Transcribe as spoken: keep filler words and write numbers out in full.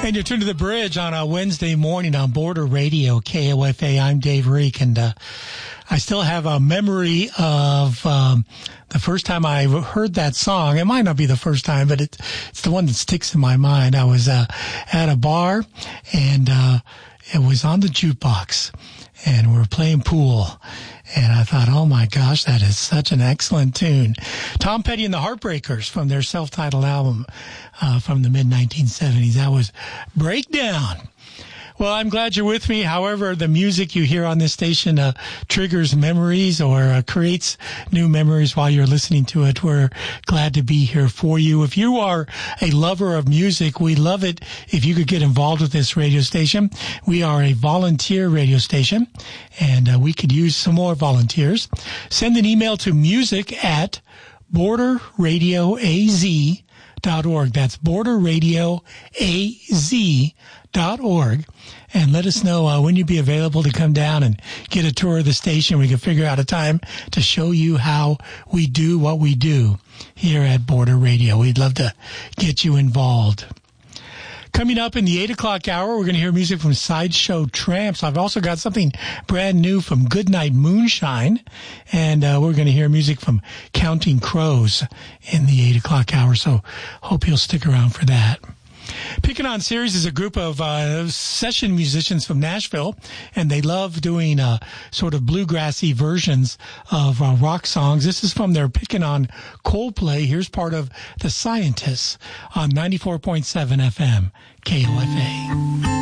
And you're tuned to The Bridge on a Wednesday morning on Border Radio, K O F A. I'm Dave Reek, and uh, I still have a memory of um, the first time I heard that song. It might not be the first time, but it, it's the one that sticks in my mind. I was uh, at a bar, and uh, it was on the jukebox, and we were playing pool. And I thought, oh my gosh, that is such an excellent tune. Tom Petty and the Heartbreakers from their self-titled album uh, from the mid nineteen seventies. That was Breakdown. Well, I'm glad you're with me. However, the music you hear on this station uh, triggers memories or uh, creates new memories while you're listening to it. We're glad to be here for you. If you are a lover of music, we love it if you could get involved with this radio station. We are a volunteer radio station, and uh, we could use some more volunteers. Send an email to music at border radio a z dot org. That's border radio a z dot org, and let us know uh, when you'd be available to come down and get a tour of the station. We can figure out a time to show you how we do what we do here at Border Radio. We'd love to get you involved. Coming up in the eight o'clock hour, we're going to hear music from Sideshow Tramps. I've also got something brand new from Goodnight Moonshine, and uh, we're going to hear music from Counting Crows in the eight o'clock hour, so hope you'll stick around for that. Picking On Series is a group of uh, session musicians from Nashville, and they love doing uh, sort of bluegrassy versions of uh, rock songs. This is from their Picking On Coldplay. Here's part of The Scientists on ninety-four point seven F M, K O F A.